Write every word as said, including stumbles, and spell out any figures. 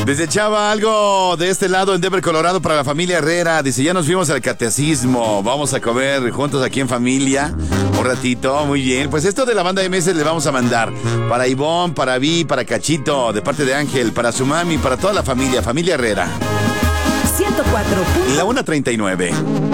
Desde Chava, algo de este lado en Denver, Colorado, para la familia Herrera. Dice, ya nos fuimos al catecismo. Vamos a comer juntos aquí en familia. Un ratito, muy bien. Pues esto de la banda M S le vamos a mandar. Para Ivonne, para Vi, para Cachito, de parte de Ángel, para su mami, para toda la familia, familia Herrera. ciento cuatro. La una treinta y nueve.